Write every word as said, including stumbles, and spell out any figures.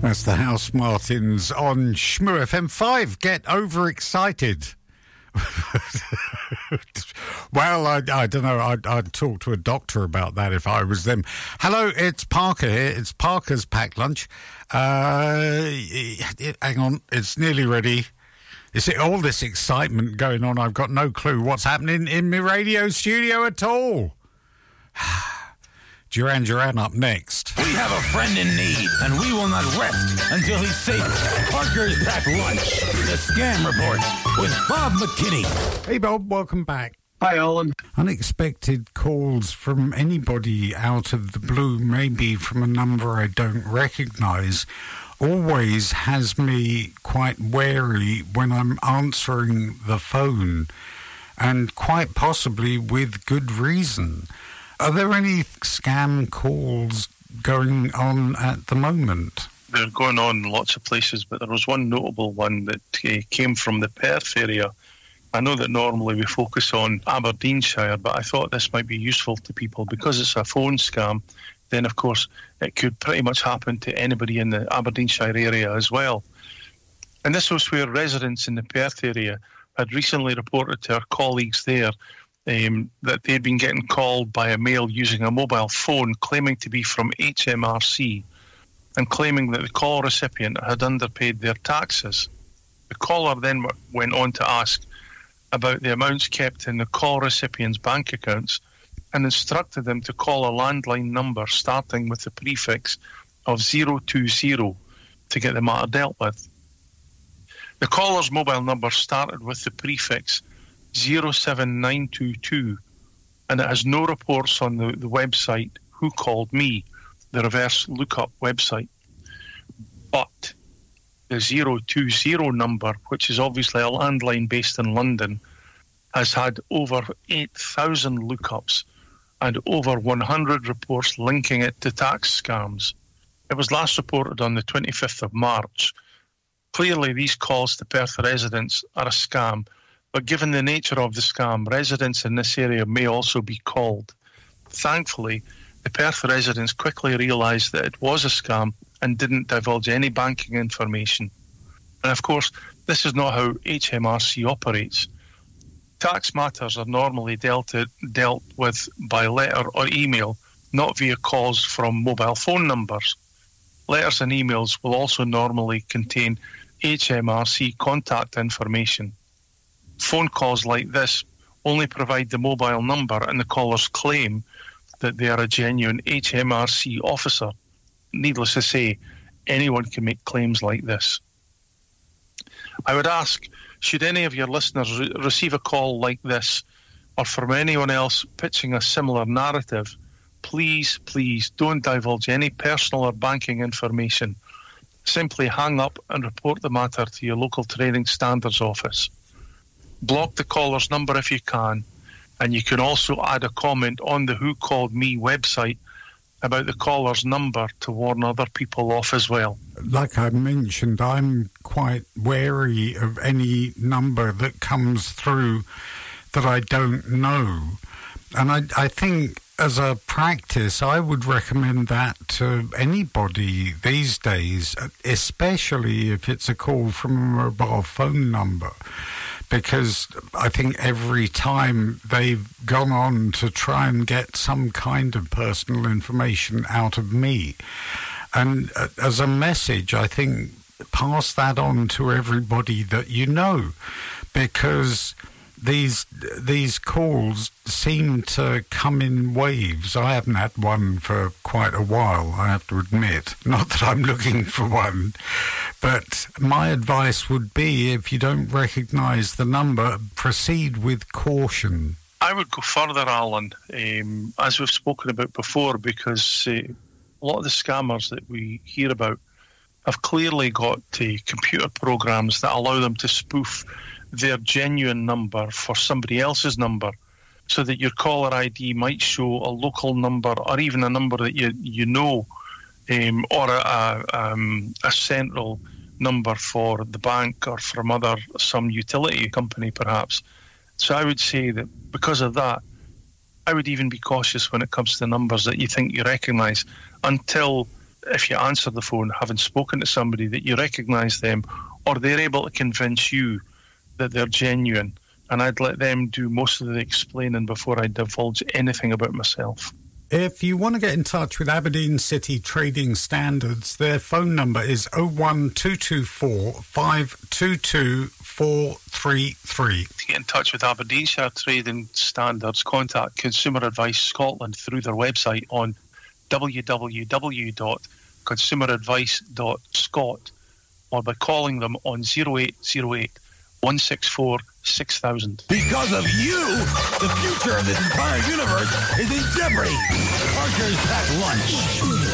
That's the House Martins on Shmoo F M five. Get overexcited. Well, I, I don't know. I'd, I'd talk to a doctor about that if I was them. Hello, it's Parker here. It's Parker's Packed Lunch. Uh, hang on, it's nearly ready. Is it all this excitement going on? I've got no clue what's happening in my radio studio at all. Duran Duran up next. We have a friend in need, and we will not rest until he's safe. Parker's Packed Lunch, the Scam Report with Bob McKinney. Hey, Bob, welcome back. Hi, Alan. Unexpected calls from anybody out of the blue, maybe from a number I don't recognise, always has me quite wary when I'm answering the phone, and quite possibly with good reason. Are there any scam calls going on at the moment? They're going on in lots of places, but there was one notable one that uh, came from the Perth area. I know that normally we focus on Aberdeenshire, but I thought this might be useful to people because it's a phone scam. Then, of course, it could pretty much happen to anybody in the Aberdeenshire area as well. And this was where residents in the Perth area had recently reported to our colleagues there Um, that they'd been getting called by a male using a mobile phone claiming to be from H M R C and claiming that the call recipient had underpaid their taxes. The caller then w- went on to ask about the amounts kept in the call recipient's bank accounts and instructed them to call a landline number starting with the prefix of zero two zero to get the matter dealt with. The caller's mobile number started with the prefix zero seven nine two two, and it has no reports on the, the website Who Called Me, the reverse lookup website. But the zero two zero number, which is obviously a landline based in London, has had over eight thousand lookups and over one hundred reports linking it to tax scams. It was last reported on the twenty-fifth of March. Clearly, these calls to Perth residents are a scam, but given the nature of the scam, residents in this area may also be called. Thankfully, the Perth residents quickly realised that it was a scam and didn't divulge any banking information. And of course, this is not how H M R C operates. Tax matters are normally dealt, it, dealt with by letter or email, not via calls from mobile phone numbers. Letters and emails will also normally contain H M R C contact information. Phone calls like this only provide the mobile number and the caller's claim that they are a genuine H M R C officer. Needless to say, anyone can make claims like this. I would ask, should any of your listeners re- receive a call like this, or from anyone else pitching a similar narrative, please, please don't divulge any personal or banking information. Simply hang up and report the matter to your local Trading Standards office. Block the caller's number if you can, and you can also add a comment on the Who Called Me website about the caller's number to warn other people off as well. Like I mentioned, I'm quite wary of any number that comes through that I don't know. And I, I think as a practice, I would recommend that to anybody these days, especially if it's a call from a mobile phone number. Because I think every time they've gone on to try and get some kind of personal information out of me. And uh, as a message, I think, pass that on to everybody that you know. Because these these calls seem to come in waves. I haven't had one for quite a while, I have to admit. Not that I'm looking for one. But my advice would be, if you don't recognise the number, proceed with caution. I would go further, Alan, um, as we've spoken about before, because uh, a lot of the scammers that we hear about have clearly got uh, computer programs that allow them to spoof their genuine number for somebody else's number, so that your caller I D might show a local number or even a number that you you know, um, or a, a, um, a central number for the bank or from other some utility company perhaps. So I would say that because of that, I would even be cautious when it comes to numbers that you think you recognise until if you answer the phone, having spoken to somebody, that you recognise them, or they're able to convince you that they're genuine. And I'd let them do most of the explaining before I divulge anything about myself. If you want to get in touch with Aberdeen City Trading Standards, their phone number is oh one two two four, five two two, four three three. To get in touch with Aberdeenshire Trading Standards, contact Consumer Advice Scotland through their website on w w w dot consumer advice dot scot or by calling them on zero eight zero eight, one six four, six thousand. Because of you, the future of this entire universe is in jeopardy. Parker's Packed Lunch.